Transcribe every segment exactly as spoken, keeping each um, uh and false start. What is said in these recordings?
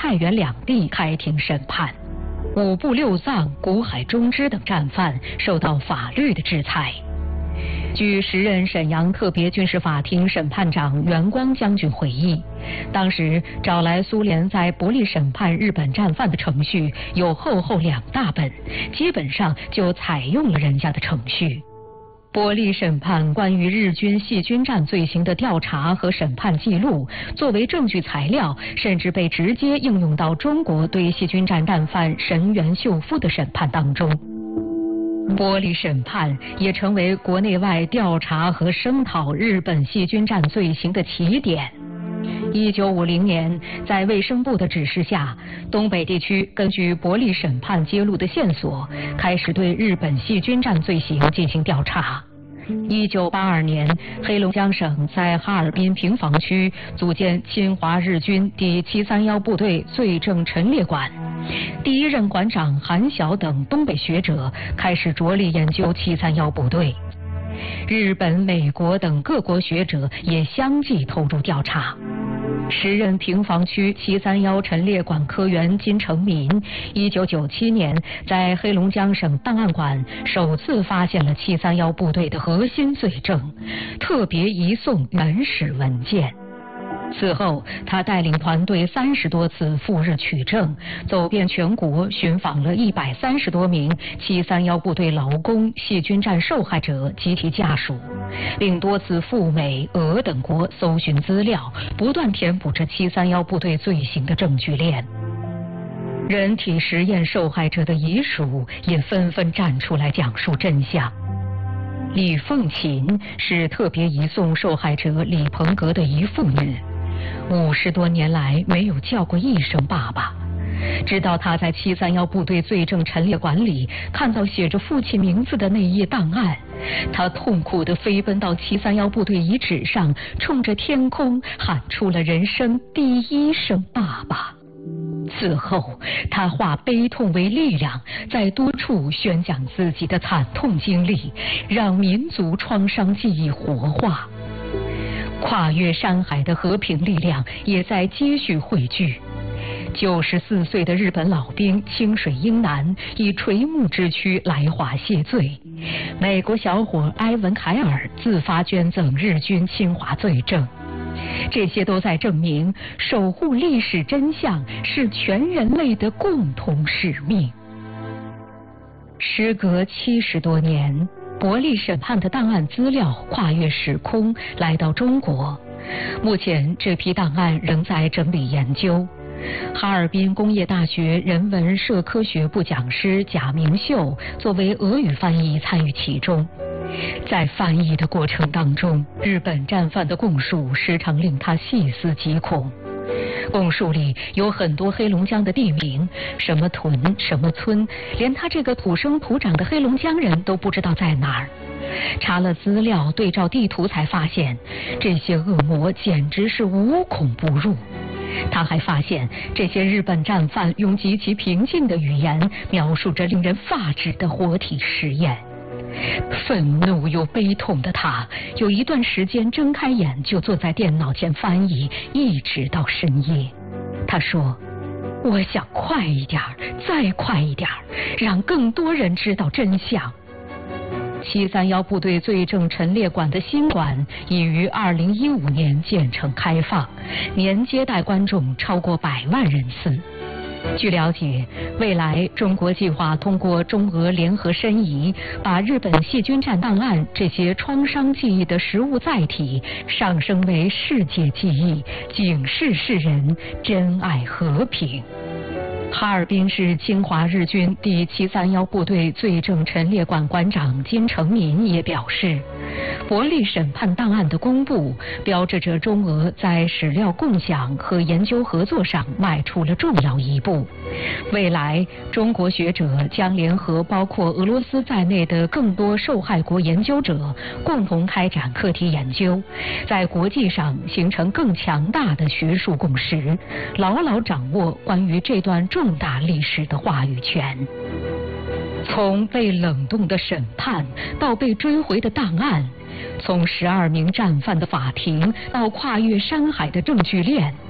太原两地开庭审判。五部六藏、古海中支等战犯受到法律的制裁。据时任沈阳特别军事法庭审判长袁光将军回忆，当时找来苏联在伯利审判日本战犯的程序有厚厚两大本，基本上就采用了人家的程序。伯利审判关于日军细菌战罪行的调查和审判记录，作为证据材料，甚至被直接应用到中国对细菌战战犯神原秀夫的审判当中。伯利审判也成为国内外调查和声讨日本细菌战罪行的起点。一九五零年，在卫生部的指示下，东北地区根据伯利审判揭露的线索，开始对日本细菌战罪行进行调查。一九八二年，黑龙江省在哈尔滨平房区组建侵华日军第七三一部队罪证陈列馆，第一任馆长韩晓等东北学者开始着力研究七三一部队。日本、美国等各国学者也相继投入调查。时任平房区七三一陈列馆科员金成民，一九九七年在黑龙江省档案馆首次发现了七三一部队的核心罪证，特别移送原始文件。此后，他带领团队三十多次赴日取证，走遍全国，寻访了一百三十多名七三一部队劳工、细菌战受害者及其家属，并多次赴美、俄等国搜寻资料，不断填补着七三一部队罪行的证据链。人体实验受害者的遗属也纷纷站出来讲述真相。李凤琴是特别移送受害者李鹏格的遗妇女，五十多年来没有叫过一声爸爸，直到他在七三一部队罪证陈列馆里看到写着父亲名字的那一页档案，他痛苦地飞奔到七三一部队遗址上，冲着天空喊出了人生第一声爸爸。此后，他化悲痛为力量，在多处宣讲自己的惨痛经历，让民族创伤记忆活化。跨越山海的和平力量也在继续汇聚。九十四岁的日本老兵清水英男以垂暮之躯来华谢罪，美国小伙埃文凯尔自发捐赠日军侵华罪证。这些都在证明，守护历史真相是全人类的共同使命。时隔七十多年，伯利审判的档案资料跨越时空来到中国，目前这批档案仍在整理研究。哈尔滨工业大学人文社科学部讲师贾明秀作为俄语翻译参与其中。在翻译的过程当中，日本战犯的供述时常令他细思极恐。供述里有很多黑龙江的地名，什么屯什么村，连他这个土生土长的黑龙江人都不知道在哪儿。查了资料，对照地图才发现，这些恶魔简直是无孔不入。他还发现，这些日本战犯用极其平静的语言描述着令人发指的活体实验。愤怒又悲痛的他，有一段时间睁开眼就坐在电脑前翻译，一直到深夜。他说：“我想快一点，再快一点，让更多人知道真相。”七三一部队罪证陈列馆的新馆已于二零一五年建成开放，年接待观众超过百万人次。据了解，未来中国计划通过中俄联合申遗，把日本细菌战档案这些创伤记忆的实物载体上升为世界记忆，警示世人珍爱和平。哈尔滨市侵华日军第七三一部队罪证陈列馆馆长金成民也表示，伯利审判档案的公布，标志着中俄在史料共享和研究合作上迈出了重要一步。未来，中国学者将联合包括俄罗斯在内的更多受害国研究者，共同开展课题研究，在国际上形成更强大的学术共识，牢牢掌握关于这段重大历史的话语权。从被冷冻的审判到被追回的档案，从十二名战犯的法庭到跨越山海的证据链，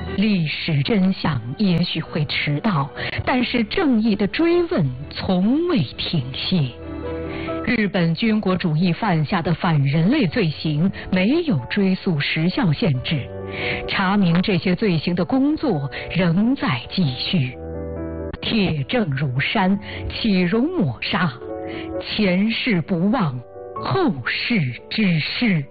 历史真相也许会迟到，但是正义的追问从未停歇。日本军国主义犯下的反人类罪行没有追诉时效限制，查明这些罪行的工作仍在继续。铁证如山，岂容抹杀？前事不忘，后事之师。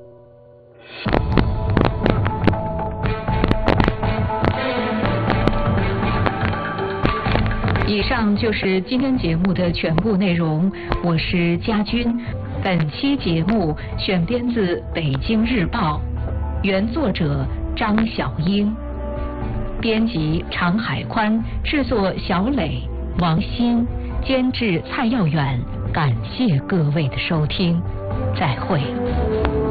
以上就是今天节目的全部内容，我是佳君。本期节目选编自《北京日报》，原作者张晓英，编辑常海宽，制作小磊、王鑫，监制蔡耀远。感谢各位的收听，再会。